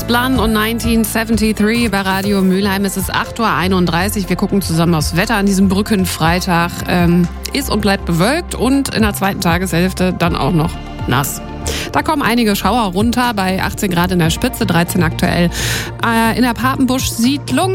James Blunt und 1973 bei Radio Mülheim. Es ist 8.31 Uhr. Wir gucken zusammen aufs Wetter an diesem Brückenfreitag. Ist und bleibt bewölkt und in der zweiten Tageshälfte dann auch noch nass. Da kommen einige Schauer runter bei 18 Grad in der Spitze, 13 aktuell in der Papenbusch-Siedlung.